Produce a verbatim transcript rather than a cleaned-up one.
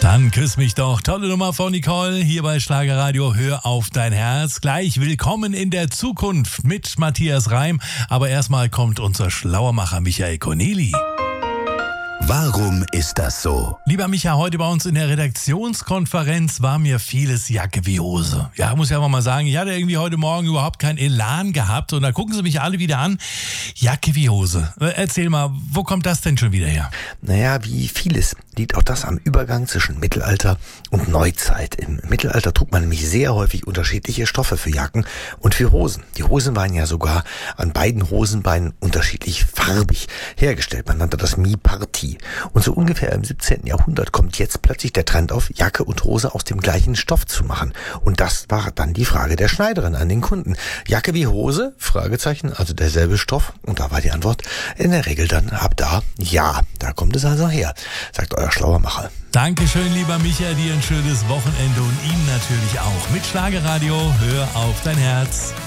Dann küss mich doch. Tolle Nummer von Nicole hier bei Schlagerradio. Hör auf dein Herz. Gleich willkommen in der Zukunft mit Matthias Reim. Aber erstmal kommt unser Schlauermacher Michael Corneli. Warum ist das so? Lieber Micha, heute bei uns in der Redaktionskonferenz war mir vieles Jacke wie Hose. Ja, muss ja mal sagen, ich hatte irgendwie heute Morgen überhaupt keinen Elan gehabt. Und da gucken sie mich alle wieder an. Jacke wie Hose. Erzähl mal, wo kommt das denn schon wieder her? Naja, wie vieles liegt auch das am Übergang zwischen Mittelalter und Neuzeit. Im Mittelalter trug man nämlich sehr häufig unterschiedliche Stoffe für Jacken und für Hosen. Die Hosen waren ja sogar an beiden Hosenbeinen unterschiedlich farbig hergestellt. Man nannte das Mi-Parti. Und so ungefähr im siebzehnten Jahrhundert kommt jetzt plötzlich der Trend auf, Jacke und Hose aus dem gleichen Stoff zu machen. Und das war dann die Frage der Schneiderin an den Kunden. Jacke wie Hose? Fragezeichen, also derselbe Stoff. Und da war die Antwort in der Regel dann ab da, ja, da kommt es also her, sagt euer Schlauermacher. Dankeschön, lieber Micha, dir ein schönes Wochenende und Ihnen natürlich auch. Mit Schlagerradio, hör auf dein Herz.